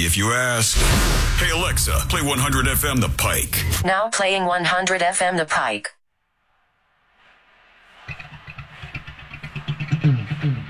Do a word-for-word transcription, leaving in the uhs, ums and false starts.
if you ask. Hey, Alexa, play one hundred F M The Pike. Now playing one hundred F M The Pike. Mm, mm.